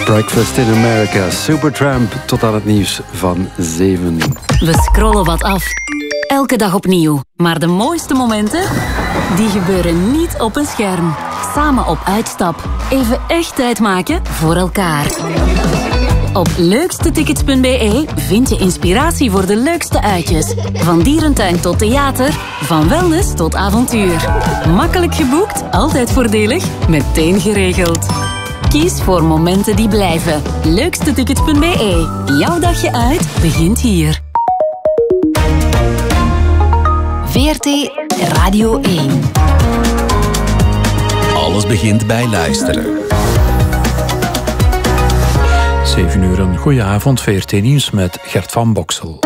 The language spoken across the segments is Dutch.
Breakfast in America, Supertramp, tot aan het nieuws van 7. We scrollen wat af. Elke dag opnieuw. Maar de mooiste momenten, die gebeuren niet op een scherm. Samen op uitstap. Even echt tijd maken voor elkaar. Op leukstetickets.be vind je inspiratie voor de leukste uitjes. Van dierentuin tot theater, van wellness tot avontuur. Makkelijk geboekt, altijd voordelig, meteen geregeld. Kies voor momenten die blijven. Leukstetickets.be. Jouw dagje uit begint hier. VRT Radio 1. Alles begint bij luisteren. 7 uur, een goeie avond, VRT Nieuws met Gert van Boksel.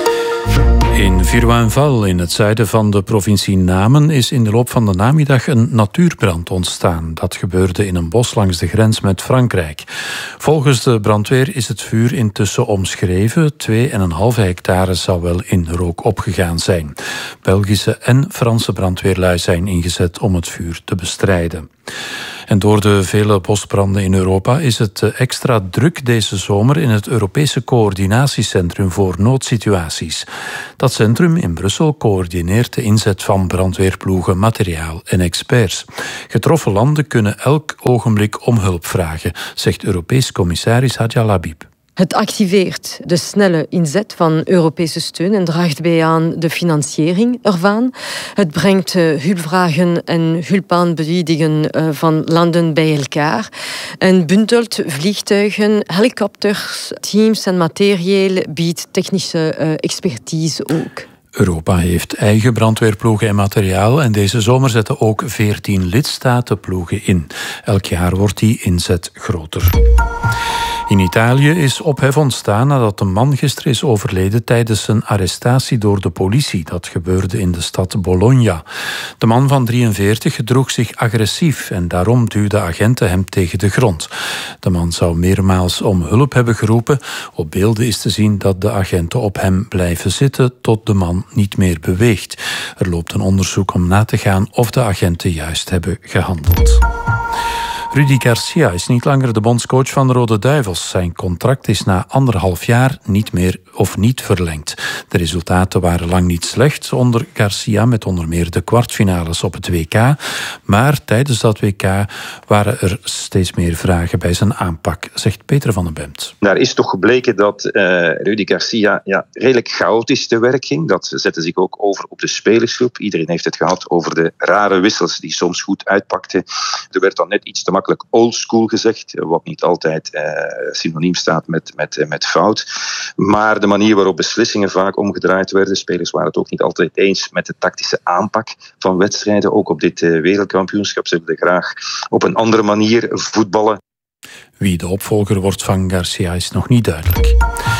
In Viruanval, in het zuiden van de provincie Namen, is in de loop van de namiddag een natuurbrand ontstaan. Dat gebeurde in een bos langs de grens met Frankrijk. Volgens de brandweer is het vuur intussen omschreven. 2,5 hectare zou wel in rook opgegaan zijn. Belgische en Franse brandweerlui zijn ingezet om het vuur te bestrijden. En door de vele bosbranden in Europa is het extra druk deze zomer in het Europese Coördinatiecentrum voor Noodsituaties. Dat centrum in Brussel coördineert de inzet van brandweerploegen, materiaal en experts. Getroffen landen kunnen elk ogenblik om hulp vragen, zegt Europees commissaris Hadja Labib. Het activeert de snelle inzet van Europese steun en draagt bij aan de financiering ervan. Het brengt hulpvragen en hulpaanbiedingen van landen bij elkaar en bundelt vliegtuigen, helikopters, teams en materieel, biedt technische expertise ook. Europa heeft eigen brandweerploegen en materiaal en deze zomer zetten ook 14 lidstaten ploegen in. Elk jaar wordt die inzet groter. In Italië is ophef ontstaan nadat een man gisteren is overleden tijdens een arrestatie door de politie. Dat gebeurde in de stad Bologna. De man van 43 gedroeg zich agressief en daarom duwden agenten hem tegen de grond. De man zou meermaals om hulp hebben geroepen. Op beelden is te zien dat de agenten op hem blijven zitten tot de man niet meer beweegt. Er loopt een onderzoek om na te gaan of de agenten juist hebben gehandeld. Rudi Garcia is niet langer de bondscoach van de Rode Duivels. Zijn contract is na 1,5 jaar niet meer of niet verlengd. De resultaten waren lang niet slecht onder Garcia, met onder meer de kwartfinales op het WK. Maar tijdens dat WK waren er steeds meer vragen bij zijn aanpak, zegt Peter van den Bemt. Daar is toch gebleken dat Rudi Garcia redelijk chaotisch te werk ging. Dat zette zich ook over op de spelersgroep. Iedereen heeft het gehad over de rare wissels die soms goed uitpakten. Er werd dan net iets te makkelijk oldschool gezegd, wat niet altijd synoniem staat met fout. Maar de manier waarop beslissingen vaak omgedraaid werden, spelers waren het ook niet altijd eens met de tactische aanpak van wedstrijden. Ook op dit wereldkampioenschap. Ze wilden graag op een andere manier voetballen. Wie de opvolger wordt van Garcia is nog niet duidelijk.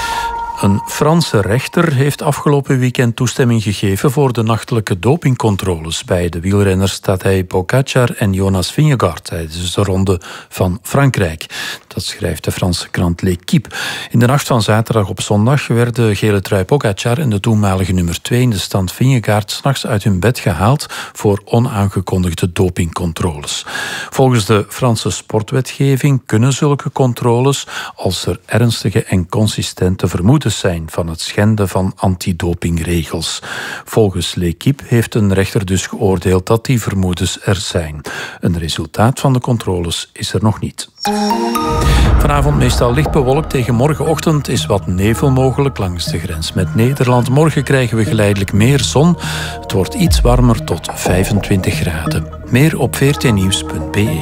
Een Franse rechter heeft afgelopen weekend toestemming gegeven voor de nachtelijke dopingcontroles bij de wielrenners Tadej Pogačar en Jonas Vingegaard tijdens de ronde van Frankrijk. Dat schrijft de Franse krant L'Équipe. In de nacht van zaterdag op zondag werden gele trui Pogačar en de toenmalige nummer 2 in de stand Vingegaard 's nachts uit hun bed gehaald voor onaangekondigde dopingcontroles. Volgens de Franse sportwetgeving kunnen zulke controles, als er ernstige en consistente vermoedens zijn van het schenden van antidopingregels. Volgens L'Équipe heeft een rechter dus geoordeeld dat die vermoedens er zijn. Een resultaat van de controles is er nog niet. Vanavond meestal licht bewolkt. Tegen morgenochtend is wat nevel mogelijk langs de grens met Nederland. Morgen krijgen we geleidelijk meer zon. Het wordt iets warmer tot 25 graden. Meer op vrtnieuws.be.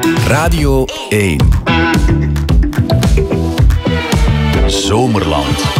Radio 1. Zomerland.